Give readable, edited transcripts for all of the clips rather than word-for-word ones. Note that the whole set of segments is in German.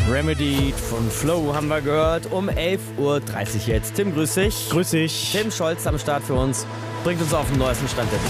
Remedy von Flow haben wir gehört. Um 11.30 Uhr jetzt. Tim, grüß dich. Grüß dich. Tim Scholz am Start für uns. Bringt uns auf den neuesten Stand der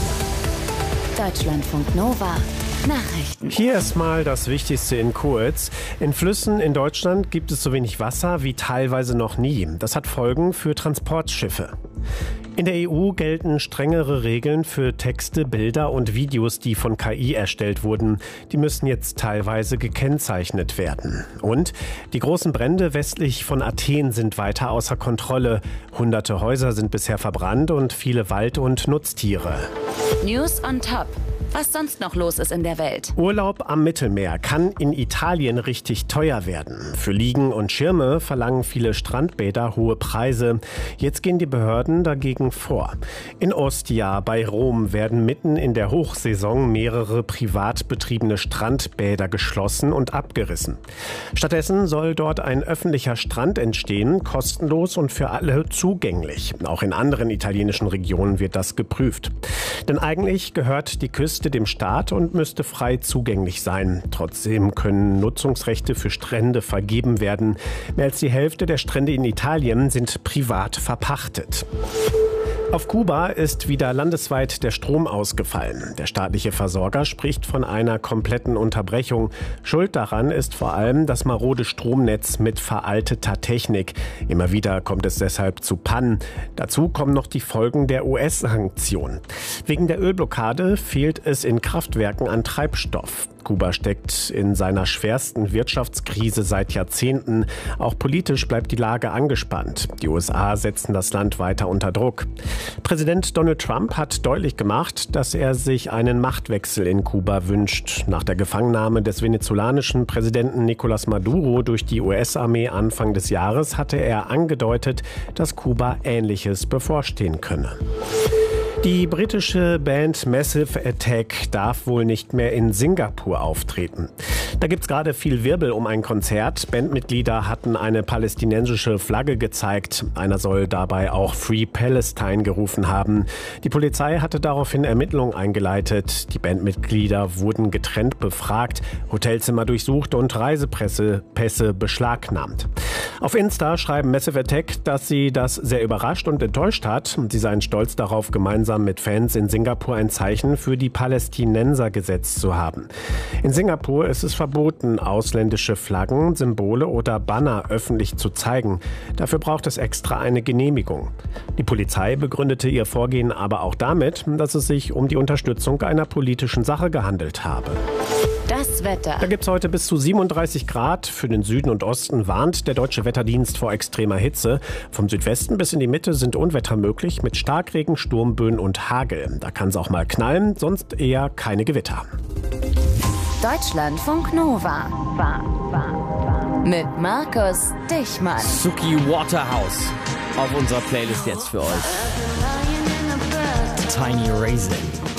Dinge. Deutschlandfunk Nova. Nachrichten. Hier erstmal das Wichtigste in kurz. In Flüssen in Deutschland gibt es so wenig Wasser wie teilweise noch nie. Das hat Folgen für Transportschiffe. In der EU gelten strengere Regeln für Texte, Bilder und Videos, die von KI erstellt wurden. Die müssen jetzt teilweise gekennzeichnet werden. Und die großen Brände westlich von Athen sind weiter außer Kontrolle. Hunderte Häuser sind bisher verbrannt und viele Wald- und Nutztiere. News on top. Was sonst noch los ist in der Welt. Urlaub am Mittelmeer kann in Italien richtig teuer werden. Für Liegen und Schirme verlangen viele Strandbäder hohe Preise. Jetzt gehen die Behörden dagegen vor. In Ostia bei Rom werden mitten in der Hochsaison mehrere privat betriebene Strandbäder geschlossen und abgerissen. Stattdessen soll dort ein öffentlicher Strand entstehen, kostenlos und für alle zugänglich. Auch in anderen italienischen Regionen wird das geprüft. Denn eigentlich gehört die Küste dem Staat und müsste frei zugänglich sein. Trotzdem können Nutzungsrechte für Strände vergeben werden. Mehr als die Hälfte der Strände in Italien sind privat verpachtet. Auf Kuba ist wieder landesweit der Strom ausgefallen. Der staatliche Versorger spricht von einer kompletten Unterbrechung. Schuld daran ist vor allem das marode Stromnetz mit veralteter Technik. Immer wieder kommt es deshalb zu Pannen. Dazu kommen noch die Folgen der US-Sanktionen. Wegen der Ölblockade fehlt es in Kraftwerken an Treibstoff. Kuba steckt in seiner schwersten Wirtschaftskrise seit Jahrzehnten. Auch politisch bleibt die Lage angespannt. Die USA setzen das Land weiter unter Druck. Präsident Donald Trump hat deutlich gemacht, dass er sich einen Machtwechsel in Kuba wünscht. Nach der Gefangennahme des venezolanischen Präsidenten Nicolás Maduro durch die US-Armee Anfang des Jahres hatte er angedeutet, dass Kuba Ähnliches bevorstehen könne. Die britische Band Massive Attack darf wohl nicht mehr in Singapur auftreten. Da gibt's gerade viel Wirbel um ein Konzert. Bandmitglieder hatten eine palästinensische Flagge gezeigt. Einer soll dabei auch Free Palestine gerufen haben. Die Polizei hatte daraufhin Ermittlungen eingeleitet. Die wurden getrennt befragt, Hotelzimmer durchsucht und Reisepässe beschlagnahmt. Auf Insta schreiben Massive Attack, dass sie das sehr überrascht und enttäuscht hat. Sie seien stolz darauf, gemeinsam mit Fans in Singapur ein Zeichen für die Palästinenser gesetzt zu haben. In Singapur ist es verboten, ausländische Flaggen, Symbole oder Banner öffentlich zu zeigen. Dafür braucht es extra eine Genehmigung. Die Polizei begründete ihr Vorgehen aber auch damit, dass es sich um die Unterstützung einer politischen Sache gehandelt habe. Das Wetter. Da gibt es heute bis zu 37 Grad. Für den Süden und Osten warnt der Deutsche Wetterdienst vor extremer Hitze. Vom Südwesten bis in die Mitte sind Unwetter möglich mit Starkregen, Sturmböen und Hagel. Da kann es auch mal knallen, sonst eher keine Gewitter. Deutschlandfunk Nova. Mit Markus Dichmann. Suki Waterhouse auf unserer Playlist jetzt für euch. Tiny Raisin.